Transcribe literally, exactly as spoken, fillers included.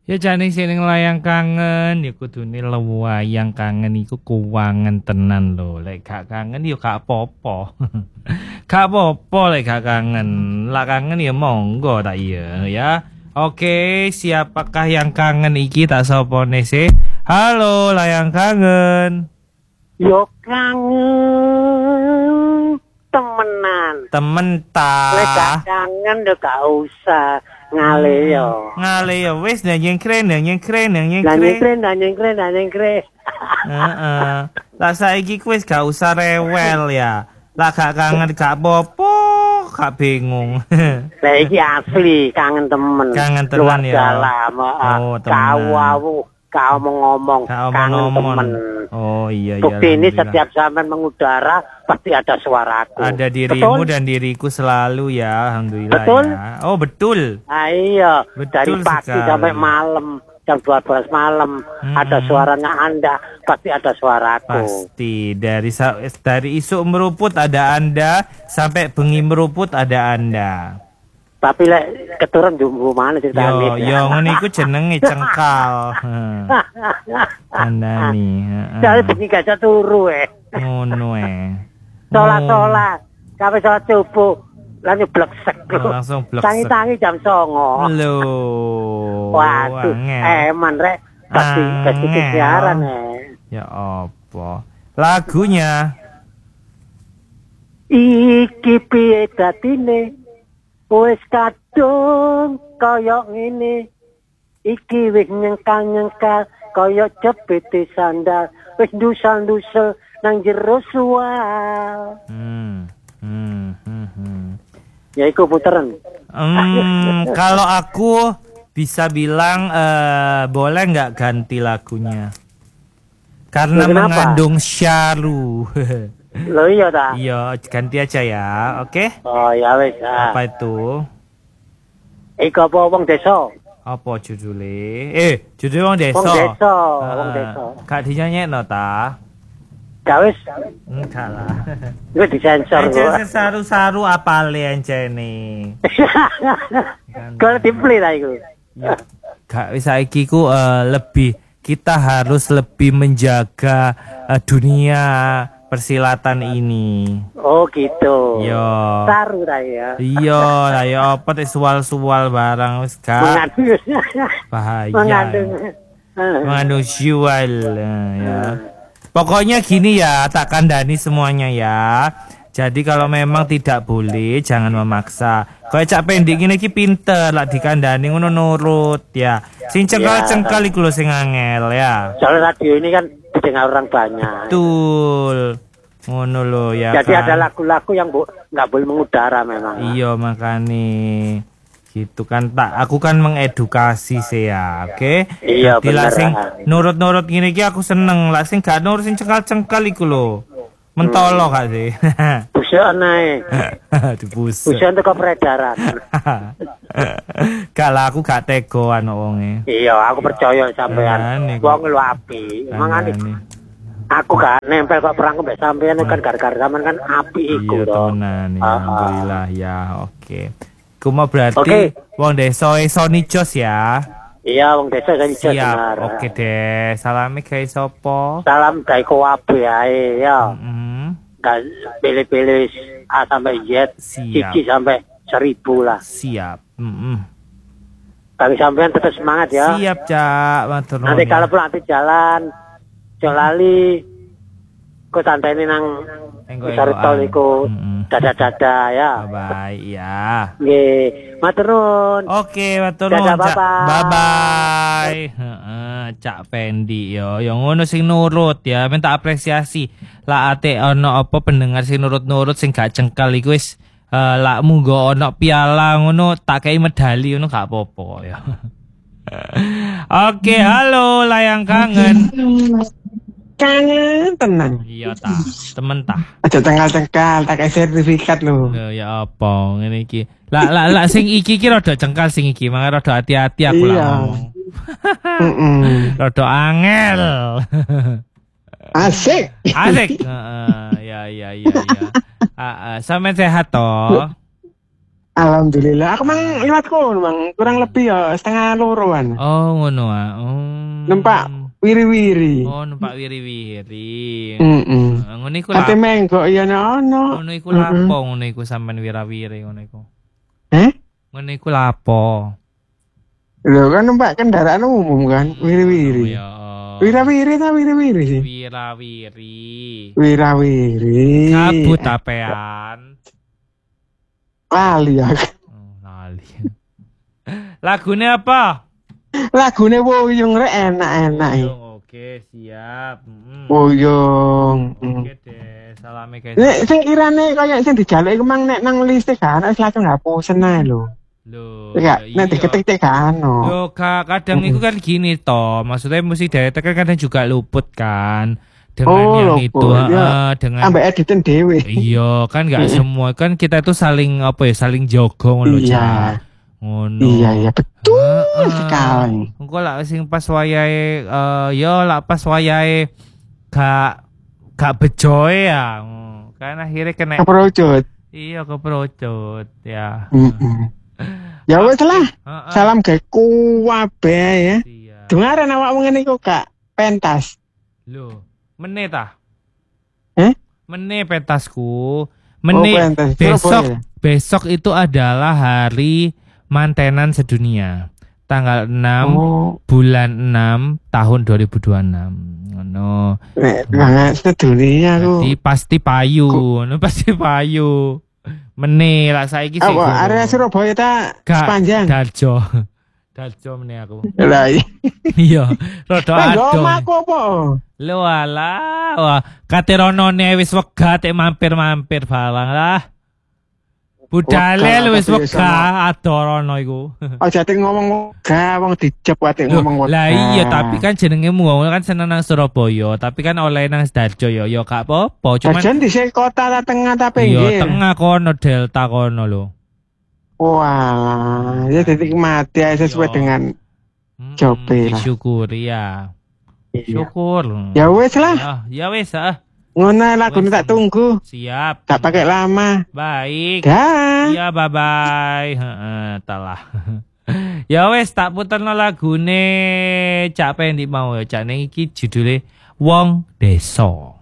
Ya jane sing layang kangen ya kudune wayang kangen iku kuwangen tenan lho. Lek gak kangen ya gak apa-apa. Gak apa-apa lek gak kangen. Lah kangen ya monggo tak iya ya. Oke, siapakah yang kangen iki tak sopone sih? Halo layang kangen. Yo kangen temenan. Temen ta. Lek gak kangen yo gak usah ngale yo. Ngale yo wis nyengkre nyengkre nyengkre. Nyengkre nyengkre nyengkre. Heeh. Lah saiki wis gak usah rewel ya. Lah gak kangen gak apa-apa, gak bingung. Lah iki asli kangen temen. Kangen tenan ya. Oh, kau aku kau ngomong kangen temen. Oh iya iya. Bukti ini setiap zaman mengudara pasti ada suaraku. Ada dirimu betul? Dan diriku selalu ya, alhamdulillah. Betul? Ya. Oh betul. Ah, iya. Betul dari pagi sekali. Sampai malam jam dua belas malam hmm. ada suaranya Anda, pasti ada suaraku. Pasti dari dari isuk meruput ada Anda sampai bengi meruput ada Anda. Tapi lek keturun jumbo mana ceritane. Yo yo ngene iku jenenge cengkal. Andani, heeh. Dari bengi gak turu eh. Ngono eh. Salat-salat, kabeh salat subuh lan bleksek. Langsung bleksek. Tangi-tangi jam songo. Lho. Waduh, eman rek. Pasti pasti siaran eh. Ya apa? Lagunya iki piye datine? Wes kadung kaya ngene iki wis nyengkal-nyengkal kaya jepit sandal wis ndusal-ndusel nang jero sual. Hmm. Hmm, hmm, hmm. Ya iku puteran. Hmm, kalau aku bisa bilang uh, boleh nggak ganti lagunya? Karena mengandung syaru. Loh iya ta? Iya, ganti aja ya, oke? Okay? Oh ya wis. Ah. Apa itu? Iku apa wong desa? Apa judulnya? Eh, judul wong desa. Wong desa, uh, wong desa. Gak dinyanyekno ta? Gak wis. Enggak lah. Gue disensor kok. Encen saru-saru apale encene. Kalau dipli ta iku. Ya, gak wis saiki ku uh, lebih kita harus lebih menjaga uh, dunia persilatan ini. Oh gitu. Yo. Saru ta ya. Iya, lah ya apa teh sual-sual barang wis gak. Mengandung. Bahaya. Mengandung. Mengandung sual ya. Pokoknya gini ya, tak kandani semuanya ya. Jadi kalau memang tidak boleh jangan memaksa. Kayak cak pendek ngene iki pinter lah dikandani ngono nurut ya. Sing cengkal-cengkal iku lho sing angel ya. Soalnya radio ini kan didengar orang banyak. Betul. Ngono lho ya. Jadi kan? ada lagu-lagu yang nggak boleh mengudara memang. Iya makane gitu kan tak aku kan mengedukasi sih ya, oke? Okay? Iya benar. Sing nurut-nurut gini iki aku seneng. Lah sing gak nurut sing cengkal-cengkal iku lho. Mentolo hmm. Gak sih? Busuk nae. Dibusuk. Busuk untuk peredaran. Gak lah aku gak tego ana wonge. Iya, aku percaya sampean. Wong lu api. Mangane aku gak nempel kok perang mbek sampean kan gara-gara sampean kan api iku to. Iya tenan alhamdulillah ya, oke. Ku mau berarti wong desa iso nicos ya. Iya, wong desa iso nicos. Siap, oke deh. Salame gawe sapa? Salam gawe kowabe ae ya. Heeh. Gak pilih-pilih A sampai Z, cici sampai seribu lah. Siap. Heeh. Kami sampean tetap semangat ya. Siap, Cak. Matur nuwun. Nanti kalau pulang di jalan Jolali kok santai nang Besar tol iku dada-dada ya. Bye ya. Nggih, matur nuwun. Oke, matur nuwun. Bye bye. Heeh, Cak Pendi yo. Yo ngono sing nurut ya, minta apresiasi. Lah ate ono apa pendengar sing nurut-nurut sing gak cengkal iku wis uh, lak munggo ono piala ngono tak kei medali ngono gak apa-apa ya. Oke, halo layang kangen. Kangen tenan. Iya ta, temen ta. Aja cengkal-cengkal, tak kayak sertifikat lho. Ya apa ngene iki. Lah lah lah sing iki iki rada cengkal sing iki, mangga rada hati-hati aku lah ngomong. Heeh. Rada angel. Asik. Asik. Heeh, ya ya ya ya. Heeh, sampean sehat toh? Alhamdulillah. Aku mang lewat kono mang kurang lebih ya setengah loroan. Oh ngono ah. Oh. Numpak wiri-wiri. Oh numpak wiri-wiri. Heeh. Ngono iku Ate lapo? menggo iya ono. Ngono iku lapo ngono iku sampean wira-wiri ngono iku. Eh? Ngono iku lapo? Lho kan numpak kendaraan umum kan, wiri-wiri. Ya. Wira-wiri ta wiri-wiri sih? Wira-wiri. Wira-wiri. Kabut apean. Lali ya. Oh, lali. Lagune apa? Lagune Wuyung rek enak-enak iki. Wuyung, oke, siap. Mm. Wuyung. Mm. Oke deh, salame guys. Nek sing kirane kaya sing dijaluk iku mang nek nang listrik kan wis langsung ngapusen ae lho. Loh, Ya, iya. nek diketik-ketik kan ono. Loh, Kak, kadang itu kan gini toh. Maksudnya musik direct kan kadang juga luput kan. Dengan Oh, yang luput, itu, ya. eh, dengan Ambek editin dhewe. iya kan nggak semua kan kita itu saling apa ya saling jogo ngono Iya. Cak. Ngono. Iya, iya betul Heeh. sekali. Engko lak sing pas wayahe eh yo lak pas wayahe gak gak bejoe ya. Hmm, kan akhirnya kena Keprojot. iya keprocot ya. Heeh. Ya wis lah. Heeh. Salam gawe kuwabe ya. Iya. Dengaran awakmu ngene iku Kak, pentas. Loh, meneh ta? Eh? Meneh pentasku. Oh, Meneh pentas. besok Surabaya. besok itu adalah hari mantenan sedunia. Tanggal enam Oh, bulan enam tahun dua ribu dua puluh enam. Ngono. nek banget sedunia aku. Jadi pasti payu, no, pasti payu. Meneh lah saiki sih. Apa area Surabaya ta Gak, sepanjang? Darjo. Darjo meneh aku. Lah iya. Iya, rada Nggo ado. omahku apa? Lho alah, wah kateronone wis wegah tek mampir-mampir barang lah. Budale Wegah, lu wis tapi wegah adorono iku. Aja tek ngomong ga wong dijep wae Loh, ngomong wegah. lah iya tapi kan jenenge mu kan seneng nang Surabaya, tapi kan oleh nang Darjo ya ya gak apa-apa, cuman Jan dhisik kota ta tengah ta iya pinggir. tengah kono delta kono lho. Wah, ya jadi mati aja sesuai Iya. dengan Hmm, Jope lah. disyukuri ya. iya. Syukur. Ya wis lah, Ya, ya wis ah. ngono lagu Wes. tak tunggu. Siap. Tak pakai lama. Baik. Dah. Iya bye bye. Heeh, talah. Ya wes tak puterno lagune Cak Pendi mau ya. Cak ning iki judule Wong Desa.